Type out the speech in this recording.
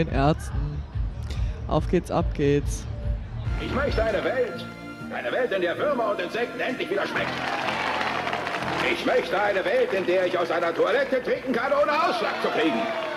den Ärzten. Auf geht's, ab geht's. Ich möchte eine Welt, in der Würmer und Insekten endlich wieder schmecken. Ich möchte eine Welt, in der ich aus einer Toilette trinken kann, ohne Ausschlag zu kriegen.